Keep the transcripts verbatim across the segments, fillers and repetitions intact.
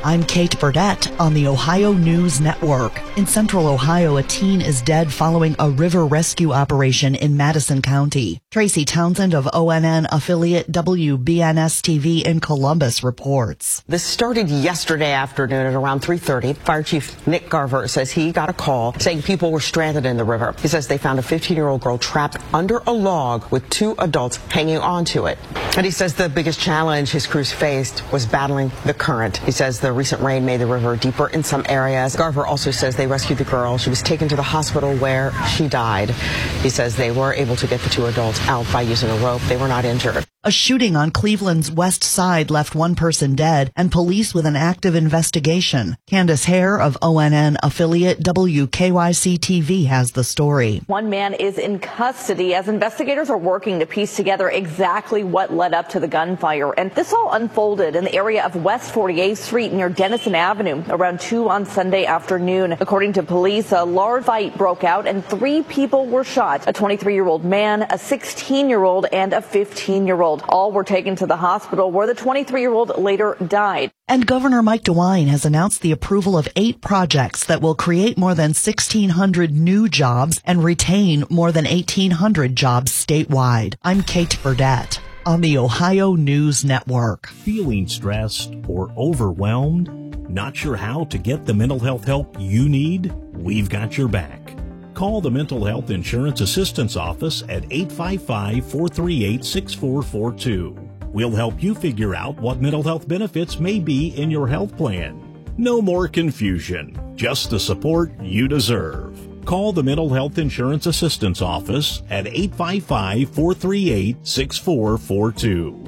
I'm Kate Burdett on the Ohio News Network. In central Ohio, a teen is dead following a river rescue operation in Madison County. Tracy Townsend of O N N affiliate W B N S T V in Columbus reports. This started yesterday afternoon at around three thirty. Fire Chief Nick Garver says he got a call saying people were stranded in the river. He says they found a fifteen-year-old girl trapped under a log with two adults hanging onto it. And he says the biggest challenge his crews faced was battling the current. He says the recent rain made the river deeper in some areas. Garver also says they rescued the girl. She was taken to the hospital where she died. He says they were able to get the two adults out by using a rope. They were not injured. A shooting on Cleveland's west side left one person dead and police with an active investigation. Candace Hare of O N N affiliate W K Y C T V has the story. One man is in custody as investigators are working to piece together exactly what led up to the gunfire. And this all unfolded in the area of West forty-eighth Street near Denison Avenue around two on Sunday afternoon. According to police, a large fight broke out and three people were shot. A twenty-three-year-old man, a sixteen-year-old, and a fifteen-year-old. All were taken to the hospital where the twenty-three-year-old later died. And Governor Mike DeWine has announced the approval of eight projects that will create more than sixteen hundred new jobs and retain more than eighteen hundred jobs statewide. I'm Kate Burdett on the Ohio News Network. Feeling stressed or overwhelmed? Not sure how to get the mental health help you need? We've got your back. Call the Mental Health Insurance Assistance Office at eight five five, four three eight, six four four two. We'll help you figure out what mental health benefits may be in your health plan. No more confusion, just the support you deserve. Call the Mental Health Insurance Assistance Office at eight five five, four three eight, six four four two.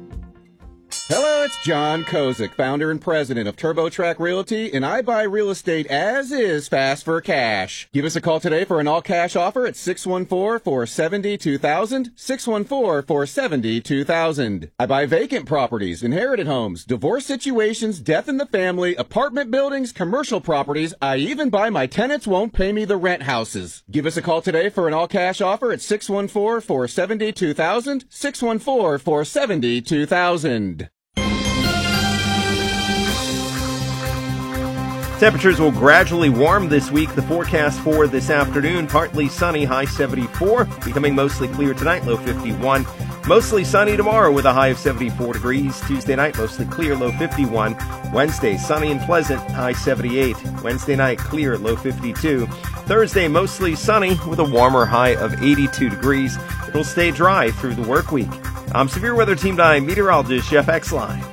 Hello, it's John Kozik, founder and president of TurboTrack Realty, and I buy real estate as is fast for cash. Give us a call today for an all-cash offer at six one four, four seven zero, two thousand, six one four, four seven zero, two thousand. I buy vacant properties, inherited homes, divorce situations, death in the family, apartment buildings, commercial properties. I even buy my tenants won't pay me the rent houses. Give us a call today for an all-cash offer at six one four, four seven zero, two thousand, six one four, four seven zero, two thousand. Temperatures will gradually warm this week. The forecast for this afternoon, partly sunny, high seventy-four, becoming mostly clear tonight, low fifty-one. Mostly sunny tomorrow with a high of seventy-four degrees. Tuesday night, mostly clear, low fifty-one. Wednesday, sunny and pleasant, high seventy-eight. Wednesday night, clear, low fifty-two. Thursday, mostly sunny with a warmer high of eighty-two degrees. It'll stay dry through the work week. I'm Severe Weather Team nine meteorologist Jeff Exline.